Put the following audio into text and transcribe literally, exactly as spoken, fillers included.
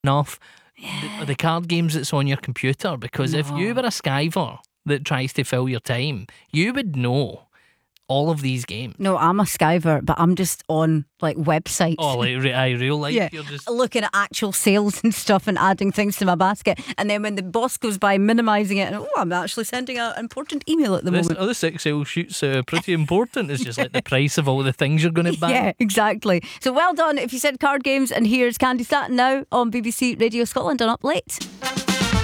enough the, the card games that's on your computer, because if you were a skiver that tries to fill your time, you would know all of these games. No, I'm a skiver, but I'm just on like websites. Oh, like re- aye, real life. Yeah, You're just looking at actual sales and stuff and adding things to my basket, and then when the boss goes by, minimising it, and oh, I'm actually sending an important email at the this, moment. oh, this Excel sheet's uh, pretty important. It's just like the price of all the things you're going to buy. Yeah, exactly. So well done if you said card games, and here's Candy Staton now on B B C Radio Scotland on Up Late.